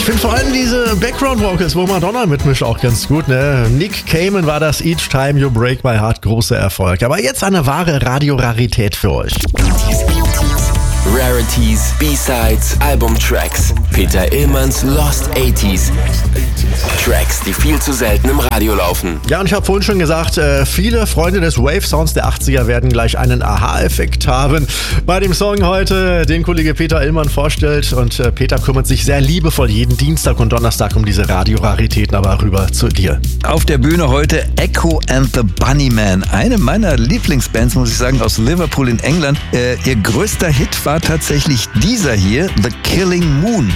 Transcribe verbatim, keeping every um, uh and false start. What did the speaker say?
finde vor allem diese Background-Vocals, wo Madonna mitmischt, auch ganz gut. Ne? Nick Cayman war das Each Time You Break My Heart, großer Erfolg. Aber jetzt eine wahre Radiorarität für euch. Rarities, B-Sides, Albumtracks. Peter Illmanns Lost achtziger. Tracks, die viel zu selten im Radio laufen. Ja, und ich habe vorhin schon gesagt, äh, viele Freunde des Wave-Sounds der achtziger werden gleich einen Aha-Effekt haben bei dem Song heute, den Kollege Peter Illmann vorstellt. Und äh, Peter kümmert sich sehr liebevoll jeden Dienstag und Donnerstag um diese Radioraritäten, aber rüber zu dir. Auf der Bühne heute Echo and the Bunnymen. Eine meiner Lieblingsbands, muss ich sagen, aus Liverpool in England. Äh, ihr größter Hit war tatsächlich dieser hier, The Killing Moon.